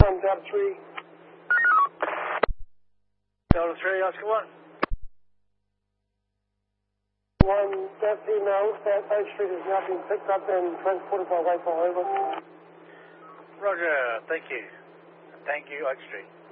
1, Delta 3. Delta 3, Oscar 1. 1, that email that Oak Street is now being picked up and transported by Wi-Fi, over. Roger, thank you. Thank you, Oak Street.